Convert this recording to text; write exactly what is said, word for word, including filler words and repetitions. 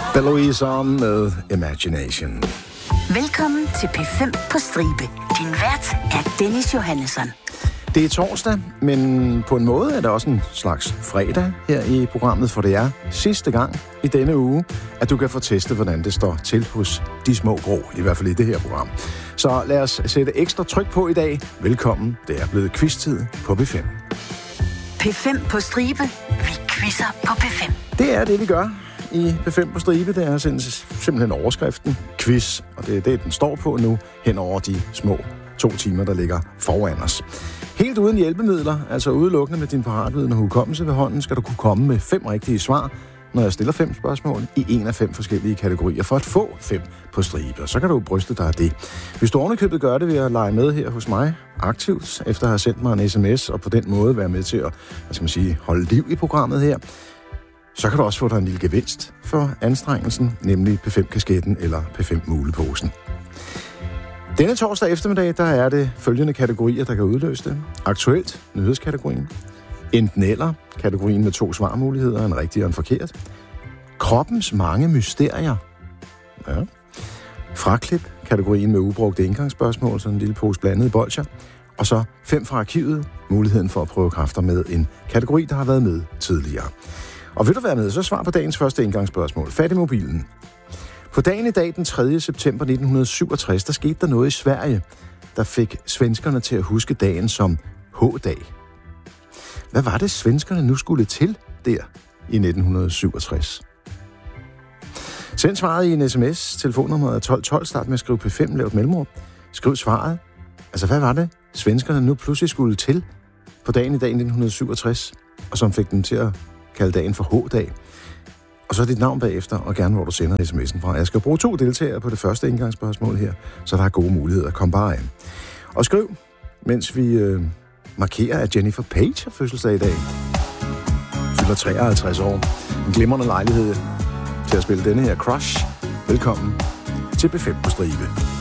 Louise on med Imagination. Velkommen til P fem på stribe. Din vært er Dennis Johannesson. Det er torsdag, men på en måde er det også en slags fredag her i programmet, for det er sidste gang i denne uge, at du kan få testet, hvordan det står til hos de små grå, i hvert fald i det her program. Så lad os sætte ekstra tryk på i dag. Velkommen, det er blevet quiz-tid på P fem. P fem på stribe. Vi quizzer på P fem. Det er det, vi gør i P fem på stribe. Det er simpelthen overskriften quiz, og det er det, den står på nu, hen over de små to timer, der ligger foran os. Helt uden hjælpemidler, altså udelukkende med din paratviden og hukommelse ved hånden, skal du kunne komme med fem rigtige svar, når jeg stiller fem spørgsmål i en af fem forskellige kategorier, for at få fem på stribe. Og så kan du bryste dig af det. Hvis du ovenikøbet gør det ved at lege med her hos mig aktivt, efter at have sendt mig en sms, og på den måde være med til at, hvad skal man sige, holde liv i programmet her, så kan du også få dig en lille gevinst for anstrengelsen, nemlig P fem-kasketten eller P fem-muleposen. Denne torsdag eftermiddag, der er det følgende kategorier, der kan udløse det. Aktuelt, nyhedskategorien. Enten eller, kategorien med to svarmuligheder, en rigtig og en forkert. Kroppens mange mysterier. Ja. Fraklip, kategorien med ubrugte indgangsspørgsmål, sådan en lille pose blandede bolcher. Og så fem fra arkivet, muligheden for at prøve kræfter med en kategori, der har været med tidligere. Og vil du være med, så svar på dagens første indgangsspørgsmål. Fat i mobilen. På dagen i dag, den tredje september nitten syvogtres, der skete der noget i Sverige, der fik svenskerne til at huske dagen som H-dag. Hvad var det, svenskerne nu skulle til der i nitten syvogtres? Send svaret i en sms. Telefonnummeret er tolv tolv. Start med at skrive P fem, lav et mellemrum. Skriv svaret. Altså, hvad var det, svenskerne nu pludselig skulle til på dagen i dag nitten syvogtres, og som fik dem til at kalde dagen for H-dag? Og så dit navn bagefter, og gerne hvor du sender sms'en fra. Jeg skal bruge to deltagere på det første indgangsspørgsmål her, så der er gode muligheder. Kom bare ind. Og skriv, mens vi øh, markerer, at Jennifer Page har fødselsdag i dag. Fylder treoghalvtreds år. En glimrende lejlighed til at spille denne her Crush. Velkommen til P fem på stribe.